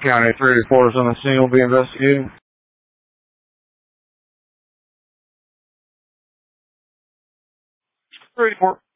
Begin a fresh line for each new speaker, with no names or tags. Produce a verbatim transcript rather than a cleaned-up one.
County three eighty-four is on the scene. Will be investigating. three eighty-four.